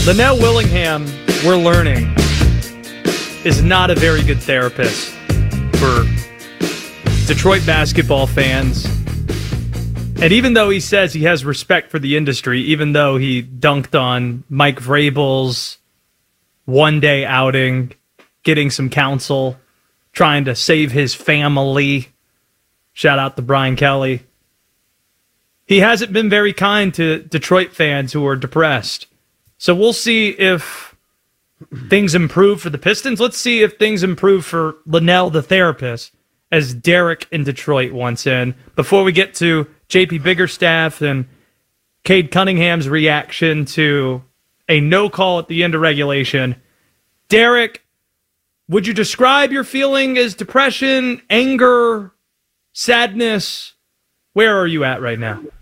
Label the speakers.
Speaker 1: Linnell Willingham, we're learning, is not a very good therapist for Detroit basketball fans. And even though he says he has respect for the industry, even though he dunked on Mike Vrabel's one-day outing, getting some counsel, trying to save his family, shout out to Brian Kelly, he hasn't been very kind to Detroit fans who are depressed. So we'll see if things improve for the Pistons. Let's see if things improve for Linnell, the therapist, as Derek in Detroit wants in. Before we get to JP Biggerstaff and Cade Cunningham's reaction to a no call at the end of regulation, Derek, would you describe your feeling as depression, anger, sadness? Where are you at right now?